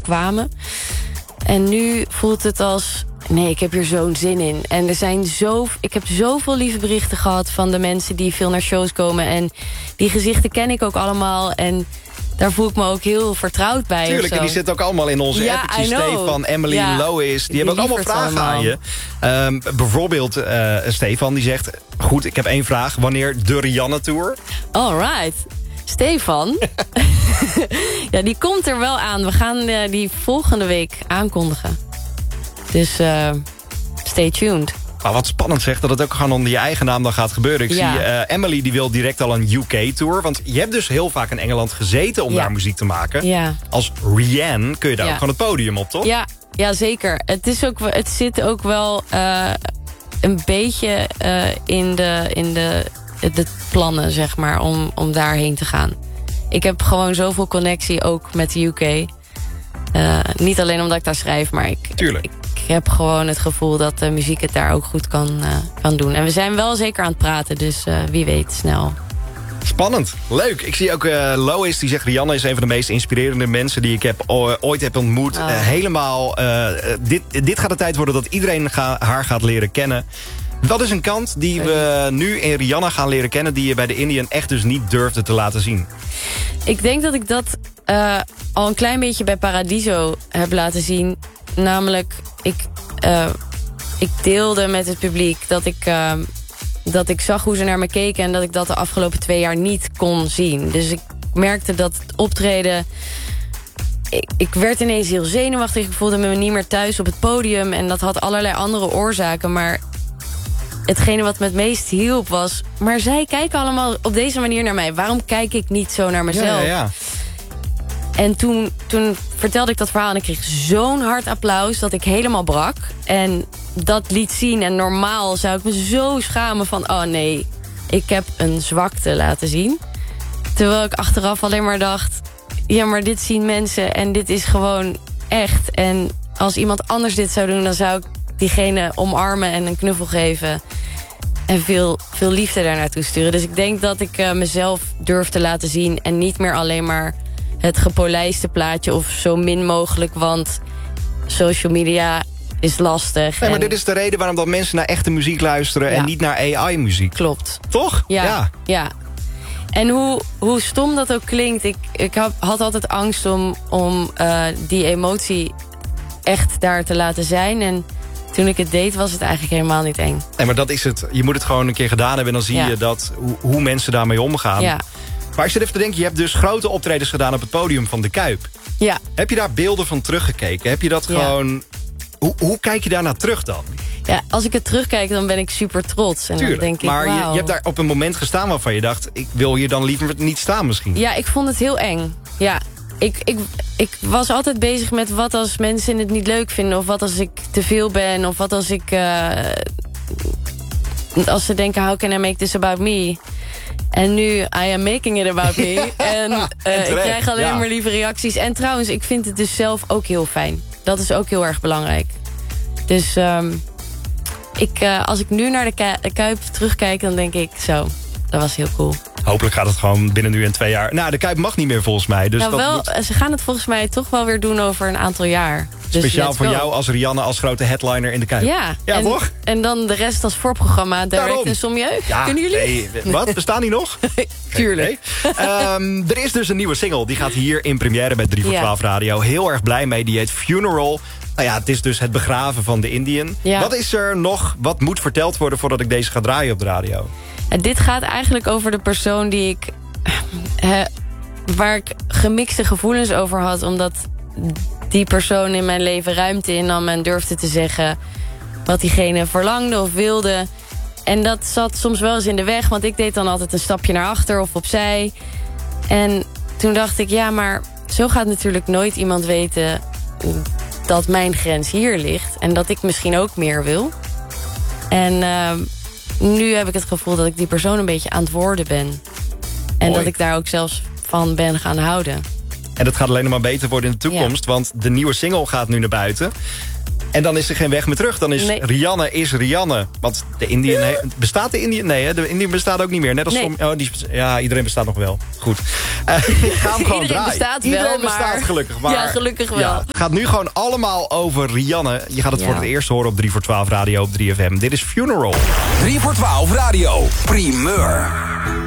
kwamen. En nu voelt het als... Nee, ik heb hier zo'n zin in. En ik heb zoveel lieve berichten gehad van de mensen die veel naar shows komen. En die gezichten ken ik ook allemaal. En daar voel ik me ook heel vertrouwd bij. Tuurlijk, en die zitten ook allemaal in onze appetjes. Stefan, Emily, Lois, die hebben ook allemaal vragen aan je. Bijvoorbeeld Stefan, die zegt... Goed, ik heb 1 vraag. Wanneer de Rihanna Tour? All right. Stefan, ja, die komt er wel aan. We gaan die volgende week aankondigen. Dus stay tuned. Maar wat spannend zegt, dat het ook gewoon onder je eigen naam dan gaat gebeuren. Ik zie Emily, die wil direct al een UK-tour. Want je hebt dus heel vaak in Engeland gezeten om daar muziek te maken. Ja. Als Rihanna kun je daar ook gewoon het podium op, toch? Ja, zeker. Het zit ook wel een beetje in de plannen, zeg maar, om daarheen te gaan. Ik heb gewoon zoveel connectie ook met de UK. Niet alleen omdat ik daar schrijf, maar ik heb gewoon het gevoel dat de muziek het daar ook goed kan doen. En we zijn wel zeker aan het praten, dus wie weet snel. Spannend, leuk. Ik zie ook Lois, die zegt... Rihanna is een van de meest inspirerende mensen die ik ooit heb ontmoet. Helemaal, dit gaat de tijd worden dat iedereen haar gaat leren kennen. Dat is een kant die we nu in Rihanna gaan leren kennen... die je bij de Indian echt dus niet durfde te laten zien. Ik denk dat ik dat al een klein beetje bij Paradiso heb laten zien. Namelijk, ik deelde met het publiek dat ik zag hoe ze naar me keken... en dat ik dat de afgelopen 2 jaar niet kon zien. Dus ik merkte dat het optreden... Ik werd ineens heel zenuwachtig. Ik voelde me niet meer thuis op het podium. En dat had allerlei andere oorzaken. Maar hetgene wat me het meest hielp was... maar zij kijken allemaal op deze manier naar mij. Waarom kijk ik niet zo naar mezelf? Ja. En toen vertelde ik dat verhaal en ik kreeg zo'n hard applaus dat ik helemaal brak. En dat liet zien en normaal zou ik me zo schamen van... oh nee, ik heb een zwakte laten zien. Terwijl ik achteraf alleen maar dacht... ja, maar dit zien mensen en dit is gewoon echt. En als iemand anders dit zou doen, dan zou ik diegene omarmen en een knuffel geven. En veel liefde daar naartoe sturen. Dus ik denk dat ik mezelf durf te laten zien en niet meer alleen maar... het gepolijste plaatje of zo min mogelijk, want social media is lastig. Nee, maar dit is de reden waarom dat mensen naar echte muziek luisteren... en niet naar AI-muziek. Klopt. Toch? Ja. En hoe stom dat ook klinkt, ik had altijd angst om die emotie echt daar te laten zijn. En toen ik het deed, was het eigenlijk helemaal niet eng. Nee, maar dat is het. Je moet het gewoon een keer gedaan hebben... en dan zie je dat, hoe mensen daarmee omgaan. Ja. Maar ik zit even te denken, je hebt dus grote optredens gedaan... op het podium van de Kuip. Ja. Heb je daar beelden van teruggekeken? Heb je dat gewoon... Hoe kijk je daarna terug dan? Ja, als ik het terugkijk, dan ben ik super trots. En tuurlijk, dan denk maar ik, wow. je hebt daar op een moment gestaan waarvan je dacht... ik wil hier dan liever niet staan misschien. Ja, ik vond het heel eng. Ja, ik was altijd bezig met wat als mensen het niet leuk vinden... of wat als ik te veel ben, of wat als ik... als ze denken, how can I make this about me... En nu, I am making it about me. En ik krijg alleen maar lieve reacties. En trouwens, ik vind het dus zelf ook heel fijn. Dat is ook heel erg belangrijk. Dus als ik nu naar de Kuip terugkijk... dan denk ik, zo, dat was heel cool. Hopelijk gaat het gewoon binnen nu en 2 jaar. Nou, de Kuip mag niet meer volgens mij. Dus nou, wel, ze gaan het volgens mij toch wel weer doen over een aantal jaar. Dus speciaal voor jou als Rihanna als grote headliner in de Kuip. Ja, toch? En dan de rest als voorprogramma. Direct en Somjeuk. Ja, kunnen jullie? Nee, wat? Bestaan die nog? Tuurlijk. Er is dus een nieuwe single. Die gaat hier in première bij 3 voor 12 Radio. Heel erg blij mee. Die heet Funeral. Nou ja, het is dus het begraven van de Indian. Ja. Wat is er nog? Wat moet verteld worden voordat ik deze ga draaien op de radio? Dit gaat eigenlijk over de persoon die ik... waar ik gemixte gevoelens over had. Omdat die persoon in mijn leven ruimte innam en durfde te zeggen... wat diegene verlangde of wilde. En dat zat soms wel eens in de weg. Want ik deed dan altijd een stapje naar achter of opzij. En toen dacht ik, ja, maar zo gaat natuurlijk nooit iemand weten... dat mijn grens hier ligt. En dat ik misschien ook meer wil. En nu heb ik het gevoel dat ik die persoon een beetje aan het worden ben. En dat ik daar ook zelfs van ben gaan houden. En dat gaat alleen nog maar beter worden in de toekomst. Want de nieuwe single gaat nu naar buiten. En dan is er geen weg meer terug. Dan is Rianne is Rianne. Want de Indian... Bestaat de Indian? Nee, de Indian bestaat ook niet meer. Net als iedereen bestaat nog wel. Goed. Ga hem gewoon draaien. Iedereen bestaat gelukkig. Maar, ja, gelukkig wel. Ja, het gaat nu gewoon allemaal over Rianne. Je gaat het voor het eerst horen op 3 voor 12 radio op 3FM. Dit is Funeral. 3 voor 12 radio. Primeur.